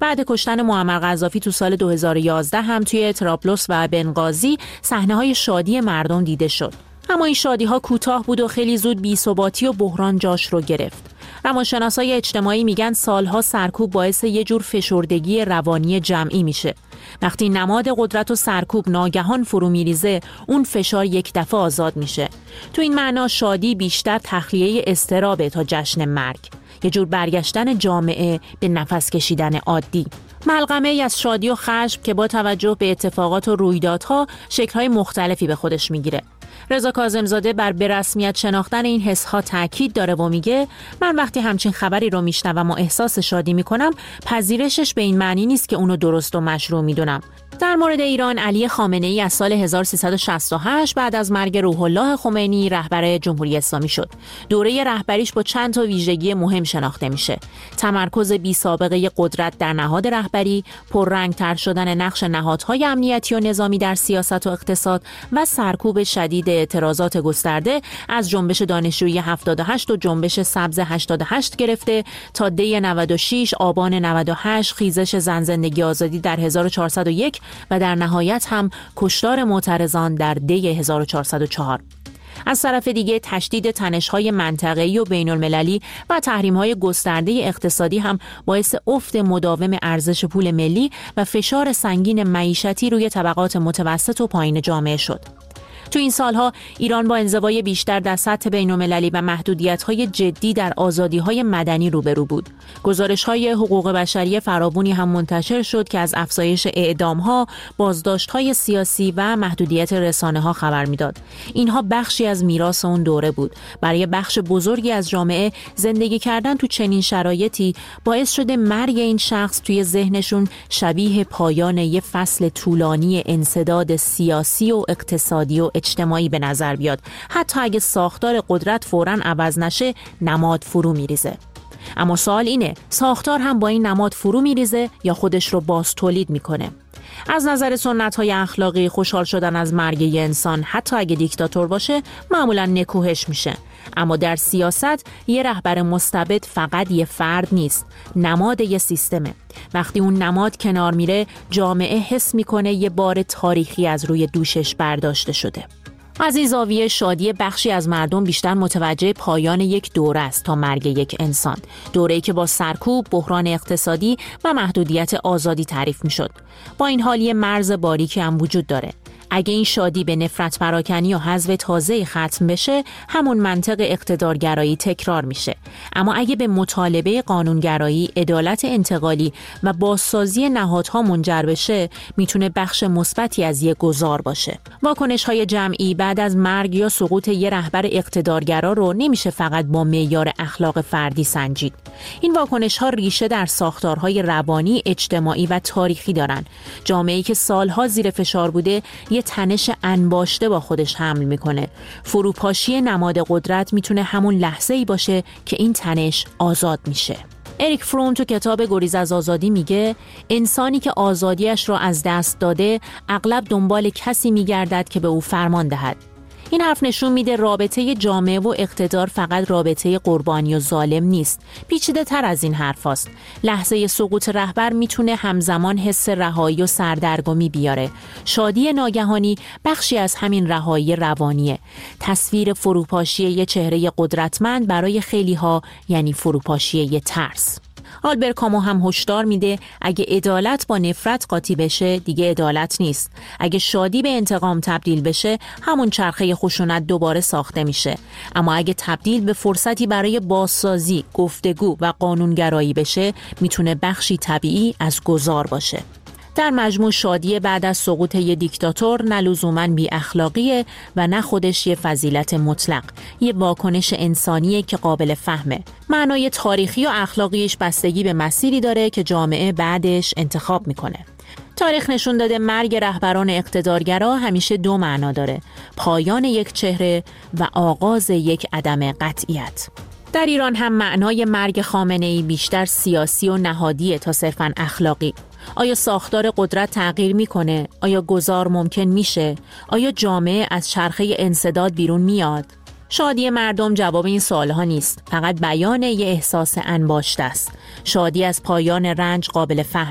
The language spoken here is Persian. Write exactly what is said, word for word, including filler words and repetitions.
بعد کشتن معمر قذافی تو سال دو هزار و یازده هم توی طرابلس و بنغازی صحنه‌های شادی مردم دیده شد. اما این شادی‌ها کوتاه بود و خیلی زود بی‌ثباتی و بحران جاش رو گرفت. روانشناسای اجتماعی میگن سالها سرکوب باعث یه جور فشردگی روانی جمعی میشه. وقتی نماد قدرت و سرکوب ناگهان فرو میریزه، اون فشار یک دفعه آزاد میشه. تو این معنا شادی بیشتر تخلیه اضطرابه تا جشن مرگ. یه جور برگشتن جامعه به نفس کشیدن عادی. ملغمه ای از شادی و خشم که با توجه به اتفاقات و رویدادها شکل‌های مختلفی به خودش میگیره. رضا کاظم‌زاده بر به رسمیت شناختن این حس‌ها تاکید داره و میگه من وقتی همچین خبری رو میشنوم و احساس شادی میکنم، پذیرشش به این معنی نیست که اونو درست و مشروع میدونم. در مورد ایران، علی خامنه‌ای از سال هزار و سیصد و شصت و هشت بعد از مرگ روح الله خمینی رهبر جمهوری اسلامی شد. دوره رهبریش با چند تا ویژگی مهم شناخته میشه: تمرکز بی‌سابقه قدرت در نهاد رهبری، پررنگ‌تر شدن نقش نهادهای امنیتی و نظامی در سیاست و اقتصاد و سرکوب شدید اعتراضات گسترده از جنبش دانشجویی هفتاد و هشت و جنبش سبز هشتاد و هشت گرفته تا دی نود و شش، آبان نود و هشت، خیزش زن زندگی آزادی در هزار و چهارصد و یک و در نهایت هم کشتار معترضان در دی هزار و چهارصد و چهار. از طرف دیگه تشدید تنش‌های منطقه‌ای و بین‌المللی و تحریم‌های گسترده اقتصادی هم باعث افت مداوم ارزش پول ملی و فشار سنگین معیشتی روی طبقات متوسط و پایین جامعه شد. تو این سالها ایران با انزوای بیشتر در سطح بین‌المللی و محدودیت‌های جدی در آزادی‌های مدنی روبرو بود. گزارش‌های حقوق بشری فراوانی هم منتشر شد که از افزایش اعدام‌ها، بازداشت‌های سیاسی و محدودیت رسانه‌ها خبر می‌داد. اینها بخشی از میراث اون دوره بود. برای بخش بزرگی از جامعه زندگی کردن تو چنین شرایطی باعث شده مرگ این شخص توی ذهنشون شبیه پایان یه فصل طولانی انسداد سیاسی و اقتصادی و اجتماعی به نظر بیاد. حتی اگه ساختار قدرت فوراً عوض نشه، نماد فرو میریزه. اما سوال اینه، ساختار هم با این نماد فرو میریزه یا خودش رو باز تولید میکنه؟ از نظر سنت‌های اخلاقی، خوشحال شدن از مرگ یه انسان حتی اگه دیکتاتور باشه معمولاً نکوهش میشه. اما در سیاست یه رهبر مستبد فقط یه فرد نیست، نماد یه سیستمه. وقتی اون نماد کنار میره، جامعه حس میکنه یه بار تاریخی از روی دوشش برداشته شده. از این زاویه شادی بخشی از مردم بیشتر متوجه پایان یک دوره است تا مرگ یک انسان. دوره‌ای که با سرکوب، بحران اقتصادی و محدودیت آزادی تعریف میشد. با این حال یه مرز باریکی هم وجود داره. اگه این شادی به نفرت پراکنی یا حذف تازه‌ای ختم بشه، همون منطق اقتدارگرایی تکرار میشه. اما اگه به مطالبه قانونگرایی، عدالت انتقالی و بازسازی نهادها منجر بشه، میتونه بخش مثبتی از یک گذار باشه. واکنش‌های جمعی بعد از مرگ یا سقوط یه رهبر اقتدارگرا رو نمیشه فقط با معیار اخلاق فردی سنجید. این واکنش‌ها ریشه در ساختارهای روانی، اجتماعی و تاریخی دارن. جامعه‌ای که سالها زیر فشار بوده، یه تنش انباشته با خودش حمل میکنه. فروپاشی نماد قدرت میتونه همون لحظه‌ای باشه که این تنش آزاد میشه. اریک فروم تو کتاب گریز از آزادی میگه انسانی که آزادیش رو از دست داده اغلب دنبال کسی میگردد که به او فرمان دهد. این حرف نشون میده رابطه جامعه و اقتدار فقط رابطه قربانی و ظالم نیست. پیچیده تر از این حرف هست. لحظه سقوط رهبر میتونه همزمان حس رهایی و سردرگمی بیاره. شادی ناگهانی بخشی از همین رهایی روانیه. تصویر فروپاشی یه چهره قدرتمند برای خیلی ها یعنی فروپاشی یه ترس. آلبر کامو هم هشدار میده اگه عدالت با نفرت قاطی بشه دیگه عدالت نیست. اگه شادی به انتقام تبدیل بشه همون چرخه خشونت دوباره ساخته میشه. اما اگه تبدیل به فرصتی برای بازسازی، گفتگو و قانونگرایی بشه میتونه بخشی طبیعی از گذار باشه. در مجموع شادی بعد از سقوط یه دیکتاتور نه لزوماً بی اخلاقیه و نه خودش یه فضیلت مطلق. یه واکنش انسانیه که قابل فهمه. معنای تاریخی و اخلاقیش بستگی به مسیری داره که جامعه بعدش انتخاب میکنه. تاریخ نشون داده مرگ رهبران اقتدارگرا همیشه دو معنا داره: پایان یک چهره و آغاز یک عدم قطعیت. در ایران هم معنای مرگ خامنه‌ای بیشتر سیاسی و نهادیه تا صرفاً اخلاقی. آیا ساختار قدرت تغییر میکنه؟ آیا گذار ممکن میشه؟ آیا جامعه از چرخه انسداد بیرون میاد؟ شادی مردم جواب این سوالها نیست، فقط بیان یه احساس انباشته است. شادی از پایان رنج قابل فهم